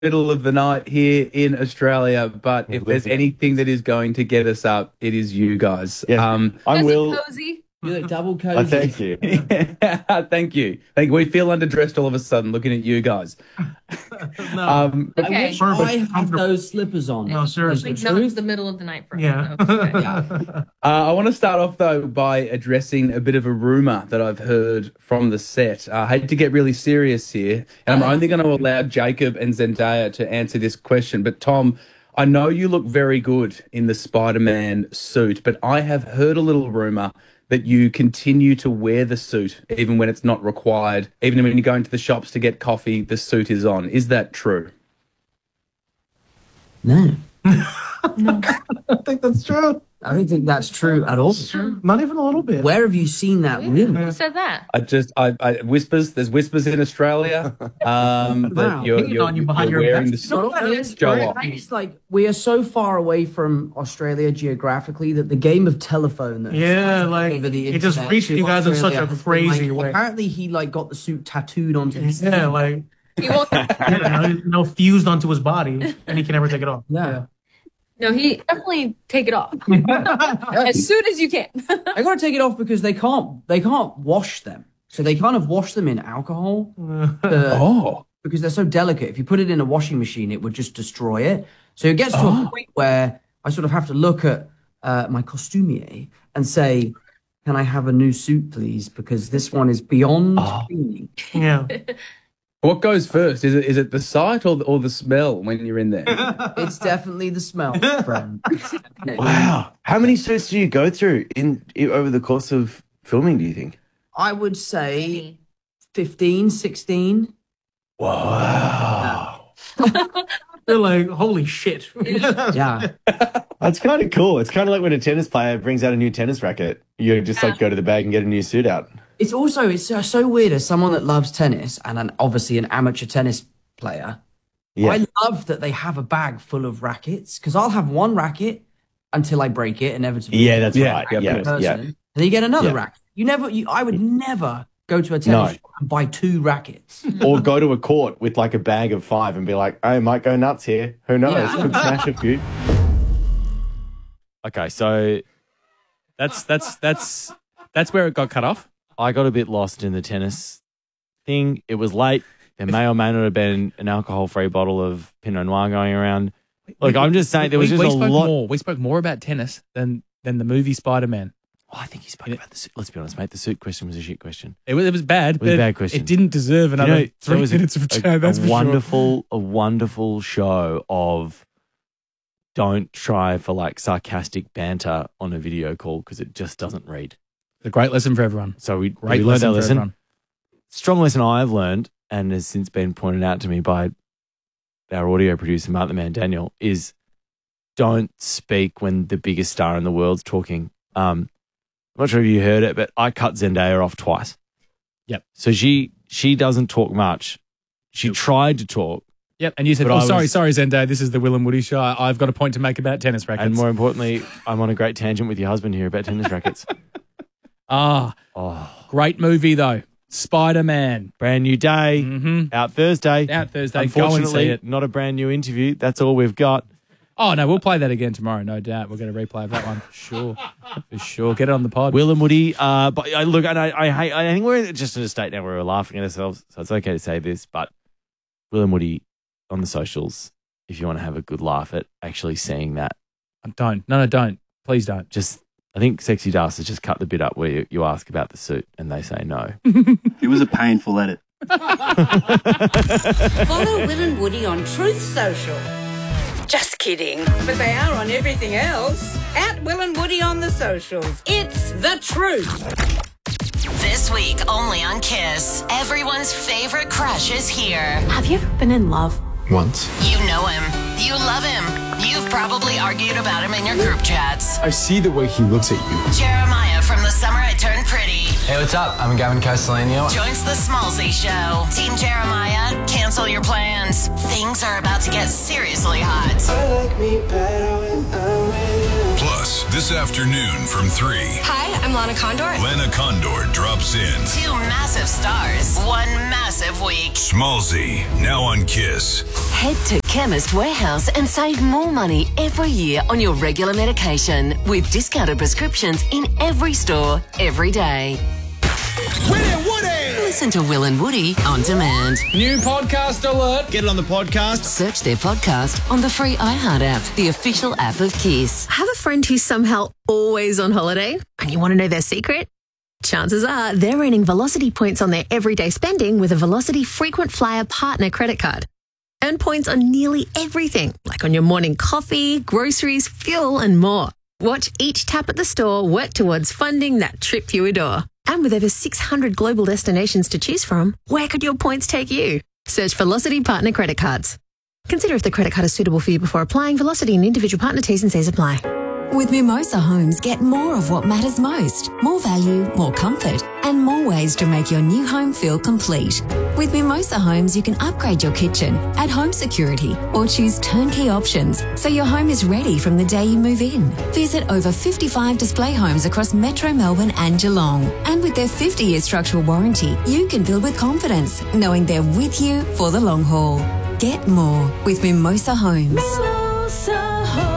middle of the night here in Australia, but if there's anything that is going to get us up, it is you guys. Yeah. I'm Will. Cozy. You look double cozy. Thank you. Thank you. We feel underdressed all of a sudden looking at you guys. No. I wish I had those slippers on. No, seriously. Is Like, the not truth? the middle of the night for us. Yeah. No, okay. I want to start off, though, by addressing a bit of a rumour that I've heard from the set. I hate to get really serious here, and I'm only going to allow Jacob and Zendaya to answer this question. But, Tom, I know you look very good in the Spider-Man suit, but I have heard a little rumour that you continue to wear the suit even when it's not required, even when you go into the shops to get coffee, the suit is on. Is that true? No. I think that's true. I don't think that's true at all. Not even a little bit. Where have you seen that rumor? Who said that? Whispers. There's whispers in Australia. That Wow. you're on you behind your wearing back. the suit. No, that is Show great. off. It's like we are so far away from Australia geographically that the game of telephone that Yeah, like over the it just internet reached to you guys in such Australia a has been, crazy like, way. Apparently, he like got the suit tattooed onto his Yeah, like He won't. fused onto his body, and he can never take it off. Yeah. No, he definitely take it off as soon as you can. I gotta take it off because they can't wash them. So they kind of wash them in alcohol. Because they're so delicate. If you put it in a washing machine, it would just destroy it. So it gets to a point where I sort of have to look at my costumier and say, "Can I have a new suit, please? Because this one is beyond cleaning." Yeah. What goes first? Is it the sight or the smell when you're in there? It's definitely the smell, friend. Wow. How many suits do you go through over the course of filming, do you think? I would say 15, 16. Wow. They're like, holy shit. Yeah. That's kind of cool. It's kind of like when a tennis player brings out a new tennis racket. You just like go to the bag and get a new suit out. It's so weird as someone that loves tennis and obviously an amateur tennis player. Yeah. I love that they have a bag full of rackets because I'll have one racket until I break it inevitably. Yeah, that's right. Yeah, Yeah, Person, yeah. and then you get another Yeah. racket. I would never go to a tennis shop and buy 2 rackets. Or go to a court with like a bag of 5 and be like, I might go nuts here. Who knows? Yeah. Could smash a few. Okay, so that's where it got cut off. I got a bit lost in the tennis thing. It was late. There may or may not have been an alcohol-free bottle of Pinot Noir going around. Look, I'm just saying there was just a lot. We spoke more about tennis than the movie Spider-Man. Oh, I think he spoke about the suit. Let's be honest, mate. The suit question was a shit question. It was bad. It was a bad question. It didn't deserve another 3 minutes of chat. That's for sure. A wonderful show of don't try for like sarcastic banter on a video call because it just doesn't read. It's a great lesson for everyone. So we Great learned our lesson for lesson. everyone. Strong lesson I've learned and has since been pointed out to me by our audio producer, Mark the Man Daniel, is don't speak when the biggest star in the world's talking. I'm not sure if you heard it, but I cut Zendaya off twice. Yep. So she doesn't talk much. She tried to talk. Yep. And you said, But sorry, Zendaya, this is the Will and Woody show. I've got a point to make about tennis rackets. And more importantly, I'm on a great tangent with your husband here about tennis rackets. Great movie, though. Spider-Man. Brand new day. Out Thursday. Unfortunately, Unfortunately, not a brand new interview. That's all we've got. Oh, no, we'll play that again tomorrow, no doubt. We're going to replay that one. For sure. Get it on the pod. Will and Woody. But look, and I think we're just in a state now where we're laughing at ourselves, so it's okay to say this, but Will and Woody on the socials, if you want to have a good laugh at actually seeing that. Don't. No, don't. Please don't. I think Sexy Das has just cut the bit up where you ask about the suit and they say no. It was a painful edit. Follow Will and Woody on Truth Social. Just kidding. But they are on everything else. At Will and Woody on the socials. It's the truth. This week, only on Kiss, everyone's favorite crush is here. Have you ever been in love? Once. You know him. You love him. You've probably argued about him in your group chats. I see the way he looks at you. Jeremiah from The Summer I Turned Pretty Hey, what's up? I'm Gavin Castellano. joins the Smallsy Show. Team Jeremiah, cancel your plans. Things are about to get seriously hot. Plus, this afternoon from 3, Hi, I'm Lana Condor. Lana Condor drops in. 2 massive stars, 1 massive week. Smallsy, now on Kiss. Head to Chemist Warehouse and save more money every year on your regular medication with discounted prescriptions in every store, every day. Listen to Will and Woody on demand. New podcast alert. Get it on the podcast. Search their podcast on the free iHeart app, the official app of Kiss. Have a friend who's somehow always on holiday and you want to know their secret? Chances are they're earning Velocity points on their everyday spending with a Velocity Frequent Flyer Partner credit card. Earn points on nearly everything, like on your morning coffee, groceries, fuel, and more. Watch each tap at the store work towards funding that trip you adore. And with over 600 global destinations to choose from, where could your points take you? Search Velocity Partner Credit Cards. Consider if the credit card is suitable for you before applying. Velocity and individual partner T's and C's apply. With Mimosa Homes, get more of what matters most. More value, more comfort, and more ways to make your new home feel complete. With Mimosa Homes, you can upgrade your kitchen, add home security, or choose turnkey options so your home is ready from the day you move in. Visit over 55 display homes across Metro Melbourne and Geelong. And with their 50-year structural warranty, you can build with confidence, knowing they're with you for the long haul. Get more with Mimosa Homes. Mimosa Homes.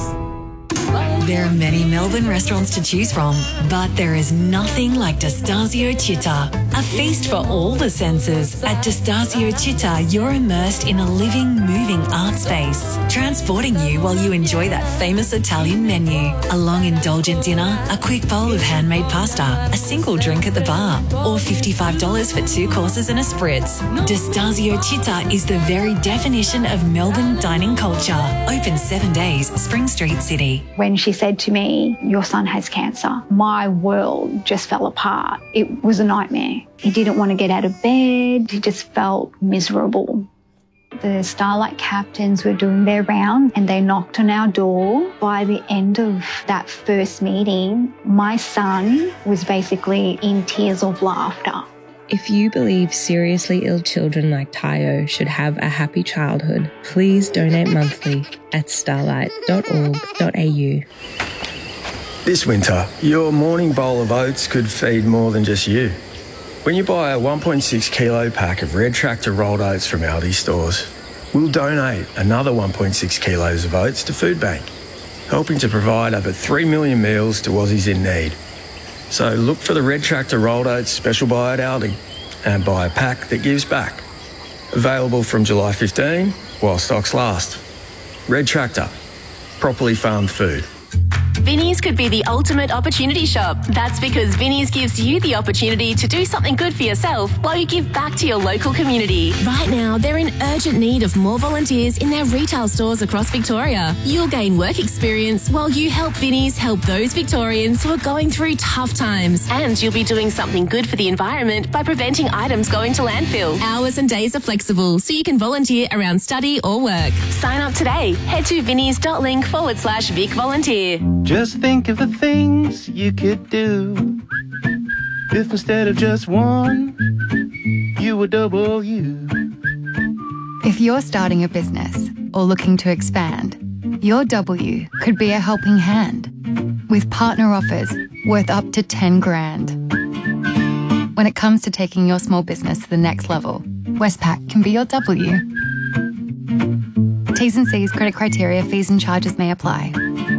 There are many Melbourne restaurants to choose from, but there is nothing like Destasio Città, a feast for all the senses. At Destasio Città, you're immersed in a living, moving art space, transporting you while you enjoy that famous Italian menu. A long, indulgent dinner, a quick bowl of handmade pasta, a single drink at the bar, or $55 for 2 courses and a spritz. Destasio Città is the very definition of Melbourne dining culture. Open 7 days, Spring Street, City. When she said to me, "Your son has cancer," my world just fell apart. It was a nightmare. He didn't want to get out of bed. He just felt miserable. The Starlight captains were doing their round and they knocked on our door. By the end of that first meeting, my son was basically in tears of laughter. If you believe seriously ill children like Tayo should have a happy childhood, please donate monthly at starlight.org.au. This winter, your morning bowl of oats could feed more than just you. When you buy a 1.6 kilo pack of Red Tractor rolled oats from Aldi stores, we'll donate another 1.6 kilos of oats to Food Bank, helping to provide over 3 million meals to Aussies in need. So look for the Red Tractor rolled oats special buy at Aldi and buy a pack that gives back. Available from July 15 while stocks last. Red Tractor, properly farmed food. Vinnie's could be the ultimate opportunity shop. That's because Vinnie's gives you the opportunity to do something good for yourself while you give back to your local community. Right now, they're in urgent need of more volunteers in their retail stores across Victoria. You'll gain work experience while you help Vinnie's help those Victorians who are going through tough times. And you'll be doing something good for the environment by preventing items going to landfill. Hours and days are flexible, so you can volunteer around study or work. Sign up today. Head to vinnies.link/Vic Volunteer. Just think of the things you could do if instead of just one, you were double you. If you're starting a business or looking to expand, your W could be a helping hand with partner offers worth up to 10 grand. When it comes to taking your small business to the next level, Westpac can be your W. T's and C's, credit criteria, fees and charges may apply.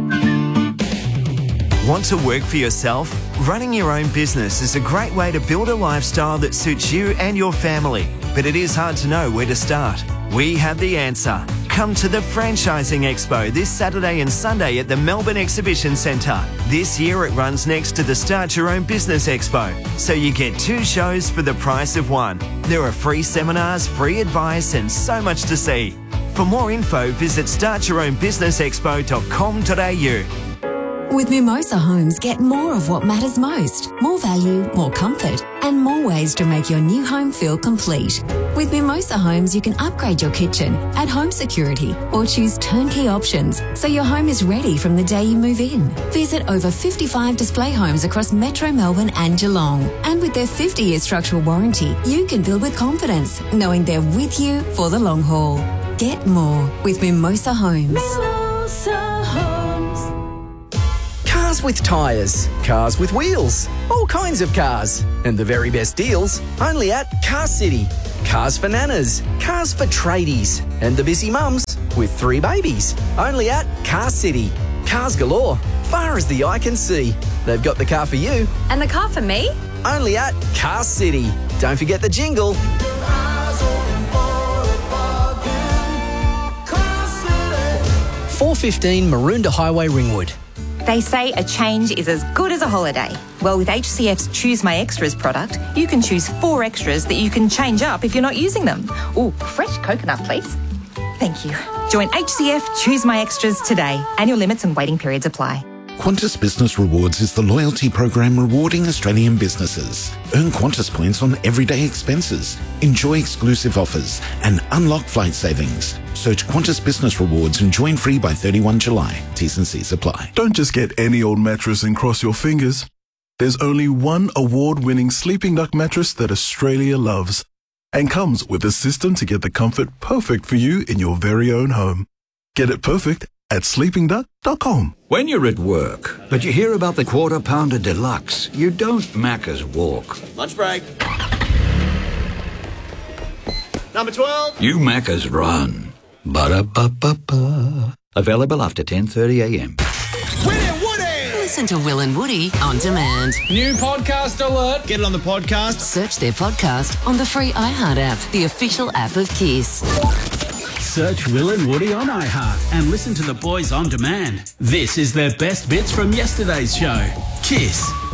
Want to work for yourself? Running your own business is a great way to build a lifestyle that suits you and your family. But it is hard to know where to start. We have the answer. Come to the Franchising Expo this Saturday and Sunday at the Melbourne Exhibition Centre. This year it runs next to the Start Your Own Business Expo, so you get 2 shows for the price of 1. There are free seminars, free advice and so much to see. For more info, visit startyourownbusinessexpo.com.au. With Mimosa Homes, get more of what matters most. More value, more comfort, and more ways to make your new home feel complete. With Mimosa Homes, you can upgrade your kitchen, add home security, or choose turnkey options so your home is ready from the day you move in. Visit over 55 display homes across Metro Melbourne and Geelong. And with their 50-year structural warranty, you can build with confidence, knowing they're with you for the long haul. Get more with Mimosa Homes. Mimosa Homes. Cars with tyres, cars with wheels, all kinds of cars, and the very best deals only at Car City. Cars for nanas, cars for tradies, and the busy mums with 3 babies. Only at Car City. Cars galore, far as the eye can see. They've got the car for you. And the car for me? Only at Car City. Don't forget the jingle. 415 Maroondah Highway, Ringwood. They say a change is as good as a holiday. Well, with HCF's Choose My Extras product, you can choose 4 extras that you can change up if you're not using them. Ooh, fresh coconut, please. Thank you. Join HCF Choose My Extras today. Annual limits and waiting periods apply. Qantas Business Rewards is the loyalty program rewarding Australian businesses. Earn Qantas points on everyday expenses, enjoy exclusive offers, and unlock flight savings. Search Qantas Business Rewards and join free by 31 July. T's and C's apply. Don't just get any old mattress and cross your fingers. There's only one award-winning Sleeping Duck mattress that Australia loves, and comes with a system to get the comfort perfect for you in your very own home. Get it perfect at sleepingduck.com. When you're at work, but you hear about the Quarter Pounder Deluxe, you don't Macca's walk. Lunch break. Number 12. You Macca's run. Ba-da-ba-ba-ba. Available after 10:30 a.m. Listen to Will and Woody on demand. New podcast alert. Get it on the podcast. Search their podcast on the free iHeart app, the official app of Kiss. Search Will and Woody on iHeart and listen to the boys on demand. This is their best bits from yesterday's show. Kiss.